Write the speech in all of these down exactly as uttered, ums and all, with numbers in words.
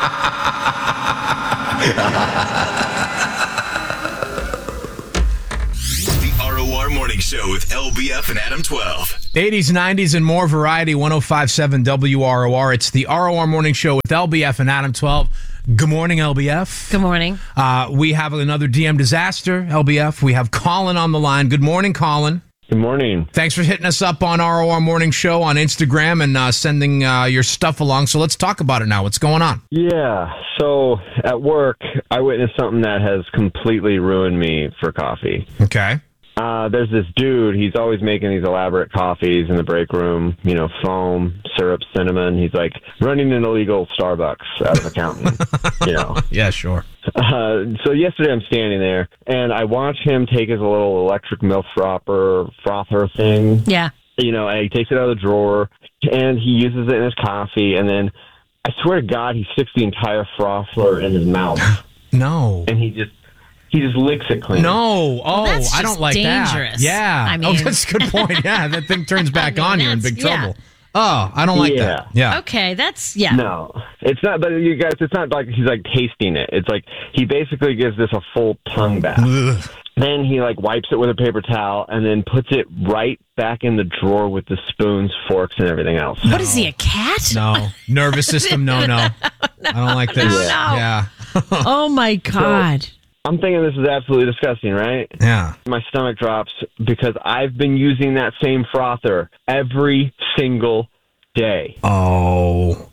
The R O R Morning Show with L B F and Adam twelve. eighties, nineties, and more variety, one oh five point seven W R O R. It's the R O R Morning Show with L B F and Adam twelve. Good morning, L B F. Good morning. Uh, we have another D M disaster, L B F. We have Colin on the line. Good morning, Colin. Good morning. Thanks for hitting us up on R O R Morning Show on Instagram and uh, sending uh, your stuff along. So let's talk about it now. What's going on? Yeah, so at work, I witnessed something that has completely ruined me for coffee. Okay. Uh, there's this dude, he's always making these elaborate coffees in the break room, you know, foam, syrup, cinnamon. He's like running an illegal Starbucks out of accounting, you know. Yeah, sure. Uh, so yesterday I'm standing there, and I watch him take his little electric milk frother, frother thing. Yeah. You know, and he takes it out of the drawer, and he uses it in his coffee, and then I swear to God, he sticks the entire frother in his mouth. No. And he just... He just licks it clean. No. Oh, that's I don't just like dangerous. that. Yeah. I oh, mean- that's a good point. Yeah, that thing turns back I mean, on you in that's- big yeah. trouble. Oh, I don't like Yeah. that. Yeah. Okay, that's, yeah. No, it's not. But you guys, it's not like he's like tasting it. It's like he basically gives this a full tongue bath. Ugh. Then he like wipes it with a paper towel and then puts it right back in the drawer with the spoons, forks, and everything else. What is he, a cat? No. Nervous system, no, no. I don't like this. No, no. Yeah. Oh, my God. I'm thinking this is absolutely disgusting, right? Yeah. My stomach drops because I've been using that same frother every single day. Oh.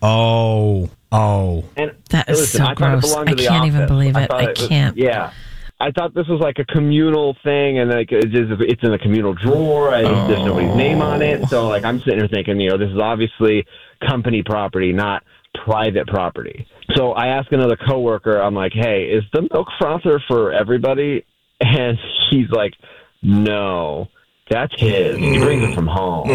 Oh. Oh. And That is listen, so I thought it gross. belonged I to the can't even office. believe it. thought I was- can't. Yeah. I thought this was like a communal thing, and like it's, just, it's in a communal drawer. I, Oh. There's nobody's name on it, so like I'm sitting here thinking, you know, this is obviously company property, not private property. So I ask another coworker, I'm like, "Hey, is the milk frother for everybody?" And he's like, "No, that's his. He brings it from home."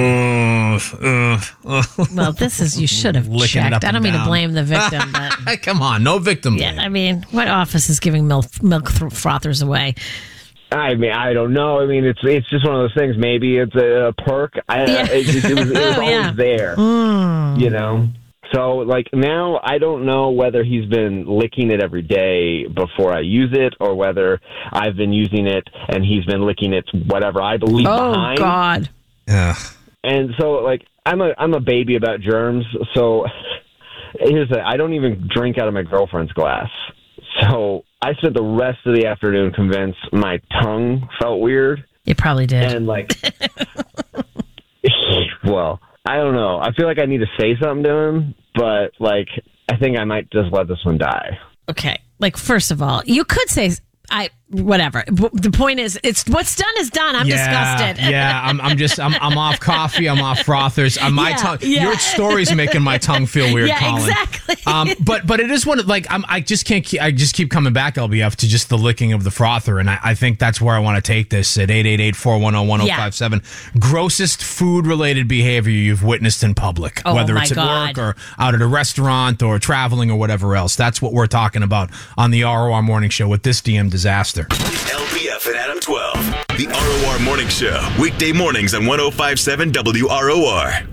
Well, this is, you should have Licking it checked. up I don't and mean to down. blame the victim, but Come on, no victim yeah, blame. I mean, what office is giving milk milk th- frothers away? I mean, I don't know. I mean, it's it's just one of those things. Maybe it's a, a perk. I, Yeah. it, just, it was, it was Oh, always yeah. there, you know. So, like, now I don't know whether he's been licking it every day before I use it, or whether I've been using it and he's been licking it, whatever I believe Oh, behind. God. Ugh. And so, like, I'm a I'm a baby about germs. So here's the, I don't even drink out of my girlfriend's glass. So I spent the rest of the afternoon convinced my tongue felt weird. You probably did. And like, well, I don't know. I feel like I need to say something to him, but like, I think I might just let this one die. Okay. Like, first of all, you could say, I, whatever. B- The point is, it's what's done is done. I'm yeah, disgusted. yeah, I'm, I'm just, I'm, I'm off coffee. I'm off frothers. Uh, my Yeah, tongue, yeah. your story's making my tongue feel weird, Yeah, Colin. exactly. Um, but, but it is one of, like, I'm, I just can't keep, I just keep coming back, L B F, to just the licking of the frother. And I, I think that's where I want to take this at eight eight eight, four one zero, one zero five seven. Grossest food related behavior you've witnessed in public, Oh, whether my it's at God. work or out at a restaurant or traveling or whatever else. That's what we're talking about on the R O R Morning Show with this D M disaster. L B F and Adam twelve. The R O R Morning Show. Weekday mornings on one oh five point seven W R O R.